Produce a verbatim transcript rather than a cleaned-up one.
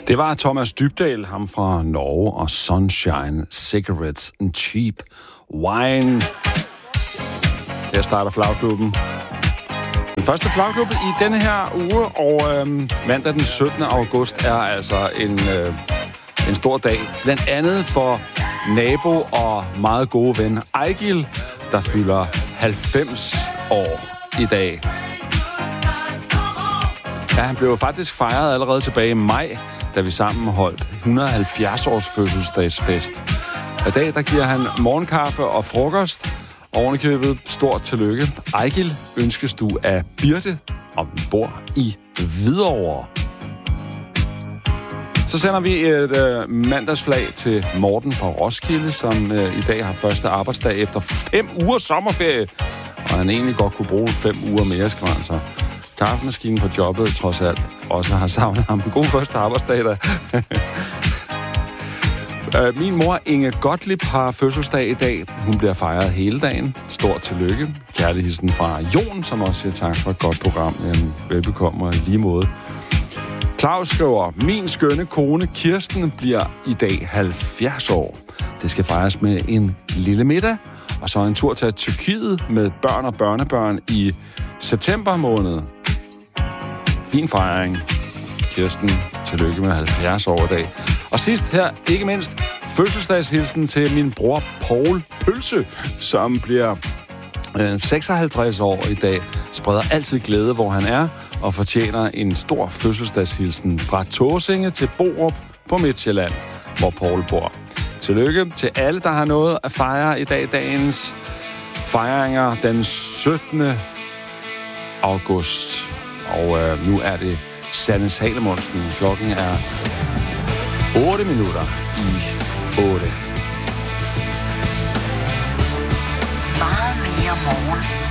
Det var Thomas Dybdahl, ham fra Norge, og Sunshine, Cigarettes and Cheap Wine. Her starter Flagklubben. Den første Flagklub i denne her uge, og øhm, mandag den syttende august er altså en, øh, en stor dag. Blandt andet for nabo og meget gode ven Ejgil, der fylder halvfems år i dag. Ja, han blev faktisk fejret allerede tilbage i maj, da vi sammen holdt et hundrede og halvfjerds års fødselsdagsfest. I dag der giver han morgenkaffe og frokost. Ovenikøbet stort tillykke. Ejgil ønskes du af Birte, og vi bor i Hvidovre. Så sender vi et øh, mandagsflag til Morten fra Roskilde, som øh, i dag har første arbejdsdag efter fem uger sommerferie. Og han egentlig godt kunne bruge fem uger mere, skriver han så. Kaffemaskinen på jobbet, trods alt, også har savnet ham. En god første arbejdsdag, da. Min mor, Inge Gottlieb, har fødselsdag i dag. Hun bliver fejret hele dagen. Stort tillykke. Kærligheden fra Jon, som også siger tak for et godt program. En velbekomme og i lige måde. Claus skriver, min skønne kone Kirsten bliver i dag halvfjerds år. Det skal fejres med en lille middag, og så en tur til Tyrkiet med børn og børnebørn i september måned. Fin fejring. Kirsten, tillykke med halvfjerds år i dag. Og sidst her, ikke mindst, fødselsdagshilsen til min bror Paul Pølse, som bliver øh, seksoghalvtreds år i dag. Spreder altid glæde, hvor han er, og fortjener en stor fødselsdagshilsen fra Tåsinge til Borup på Midtjylland, hvor Paul bor. Tillykke til alle, der har noget at fejre i dag. Dagens fejringer den syttende august. Og øh, nu er det Sanne Salomonsen. Klokken er otte minutter i otte. Meget mere morgen.